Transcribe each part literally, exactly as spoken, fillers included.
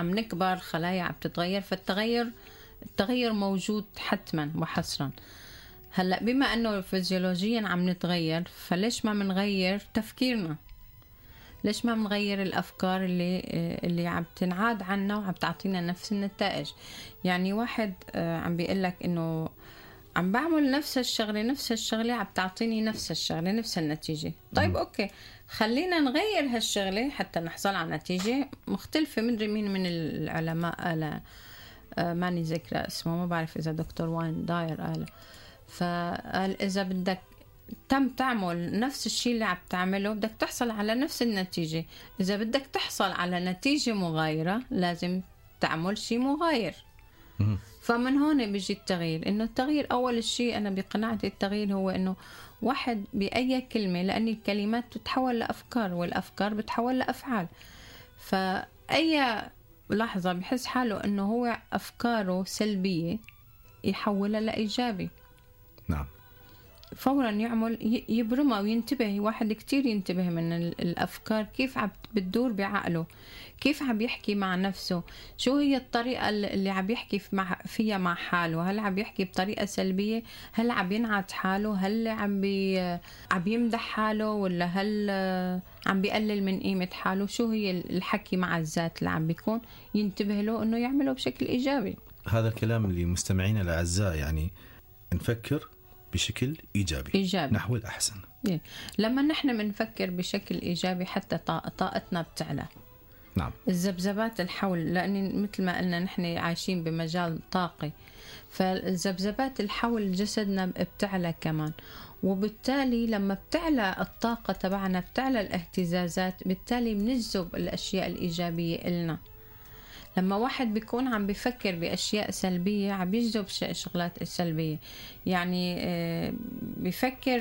عم نكبر، خلايا عم تتغير، فالتغير التغير موجود حتما وحصرا. هلأ بما أنه فيزيولوجيا عم نتغير، فليش ما منغير تفكيرنا؟ ليش ما منغير الأفكار اللي اللي عم تنعاد عنا وعم تعطينا نفس النتائج؟ يعني واحد عم بيقلك إنه عم بعمل نفس الشغلة نفس الشغلة عم تعطيني نفس الشغلة نفس النتيجة. طيب أوكي، خلينا نغير هالشغلة حتى نحصل على نتيجة مختلفة. مدري مين من العلماء قال، ماني ذكرى اسمه، ما بعرف إذا دكتور واين داير قال، فقال إذا بدك تم تعمل نفس الشيء اللي عم تعمله بدك تحصل على نفس النتيجة. إذا بدك تحصل على نتيجة مغايرة لازم تعمل شيء مغاير. فمن هون بيجي التغيير. إنه التغيير أول شيء أنا بقناعتي التغيير هو إنه واحد بأي كلمة، لأن الكلمات تتحول لأفكار والأفكار بتحول لأفعال. فأي لحظة بحس حاله إنه هو أفكاره سلبية يحولها لإيجابي. نعم. فورا يعمل يبرمها وينتبه. واحد كتير ينتبه من الأفكار كيف عم بتدور بعقله، كيف عم يحكي مع نفسه، شو هي الطريقة اللي عم يحكي فيها مع حاله. هل عم يحكي بطريقة سلبية؟ هل عم ينعت حاله؟ هل عم بي عم يمدح حاله؟ ولا هل عم بيقلل من قيمة حاله؟ شو هي الحكي مع الذات اللي عم بيكون؟ ينتبه له إنه يعمله بشكل إيجابي. هذا الكلام اللي مستمعين الأعزاء، يعني نفكر بشكل إيجابي, إيجابي. نحو الأحسن. إيه. لما نحن منفكر بشكل إيجابي حتى طاقتنا بتعلى. نعم. الذبذبات الحول، لأن مثل ما قلنا نحن عايشين بمجال طاقي، فالذبذبات الحول جسدنا بتعلى كمان. وبالتالي لما بتعلى الطاقة تبعنا بتعلى الاهتزازات، بالتالي بنجذب الأشياء الإيجابية إلنا. لما واحد بيكون عم بيفكر بأشياء سلبية عم يجذب شغلات سلبية. يعني بيفكر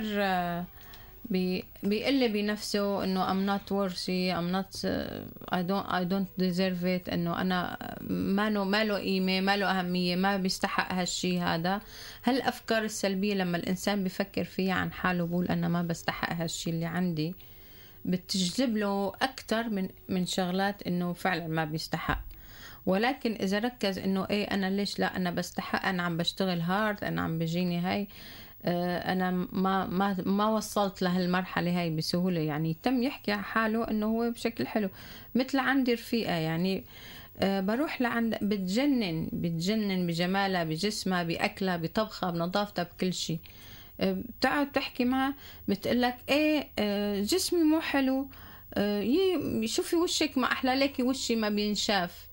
بيقل بنفسه إنه I'm not worthy, I'm not I don't I don't deserve it، إنه أنا ما له ما له قيمة، ما له أهمية، ما بيستحق هالشي هذا. هالأفكار السلبية لما الإنسان بيفكر فيها عن حاله بقول أنا ما بستحق هالشي اللي عندي، بتجذب له أكتر من من شغلات إنه فعلا ما بيستحق. ولكن إذا ركز إنه إيه أنا ليش لا أنا بستحق، أنا عم بشتغل هارد، أنا عم بجيني هاي، أنا ما ما ما وصلت لهالمرحلة هاي بسهولة. يعني تم يحكي عن حاله إنه هو بشكل حلو. مثل عندي رفيقة يعني بروح لعند بتجنن بتجنن بجمالها، بجسمها، بأكلها، بطبخها، بنظافتها، بكل شيء. بتقعد تحكي معها بتقلك إيه جسمي مو حلو، شوفي وشك ما أحلى لك، وشي ما بينشاف.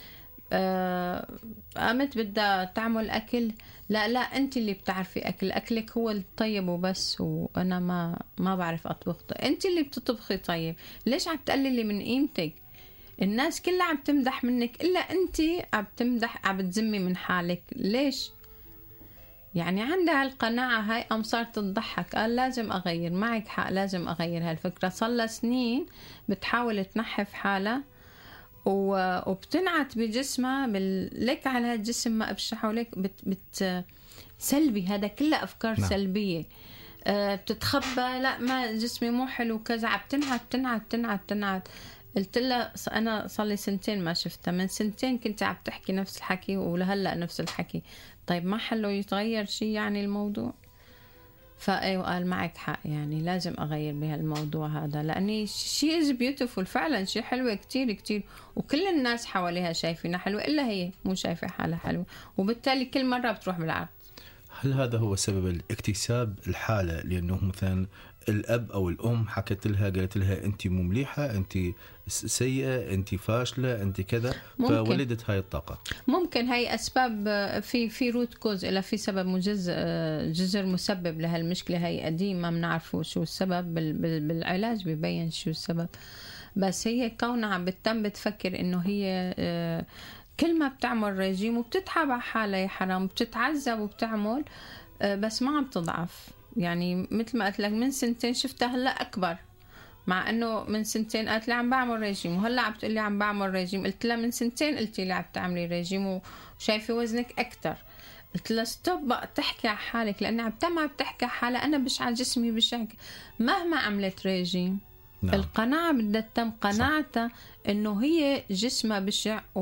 قامت بدها تعمل أكل، لا لا أنت اللي بتعرفي أكل، أكلك هو الطيب وبس، وأنا ما ما بعرف أطبخ. أنت اللي بتطبخي طيب، ليش عم تقللي من قيمتك؟ الناس كلها عم تمدح منك إلا أنت عم تمدح عم تزمي من حالك. ليش؟ يعني عندها القناعة هاي. أم صارت تضحك، قال لازم أغير. معك حق، لازم أغير هالفكرة. صار سنين بتحاول تنحف حالها وبتنعت بجسمها لك على هالجسم ما أبشحه لك، بت بت سلبي. هذا كله أفكار نعم. سلبية. أه بتتخبى، لا ما جسمي مو حلو كذا، عم تنعت تنعت تنعت تنعت. قلت لها أنا صار لي سنتين ما شفتها، من سنتين كنت عم تحكي نفس الحكي ولهلأ نفس الحكي. طيب ما حلو يتغير شيء يعني الموضوع؟ فأيوة قال معك حق، يعني لازم أغير بهالموضوع هذا، لأني شيء is beautiful فعلا، شيء حلوة كتير كتير، وكل الناس حواليها شايفينها حلوة إلا هي مو شايفة حالها حلوة، وبالتالي كل مرة بتروح بالعرض. هل هذا هو سبب الاكتساب الحالة؟ لأنه مثلا الأب أو الأم حكت لها قالت لها أنت مو مليحة، أنت سيئة، أنت فاشلة، أنت كذا، فولدت هاي الطاقة. ممكن هاي أسباب، في في روت كوز، إلا في سبب مجزء جذر مسبب لهالمشكلة هاي قديم ما بنعرفه شو السبب، بالعلاج بيبين شو السبب. بس هي كونها عم بتتم بتفكر إنه هي كل ما بتعمل رجيم وبتتعب على حالها يا حرام، بتتعذب وبتعمل بس ما عم تضعف. يعني مثل ما قلت لك من سنتين شفتها هلا أكبر، مع إنه من سنتين قالت لي عم بعمل رجيم وهلا عم تقول لي عم بعمل رجيم. قلت لها من سنتين قلتي لي عم تعملي رجيم وشايفة وزنك أكتر. قلت لها ستوب بقى تحكي على حالك، لأن عم تم عم تحكي على حالها. أنا بشع جسمي بشع مهما عملت رجيم. نعم. القناعة بدها تتم قناعتها إنه هي جسمها بشع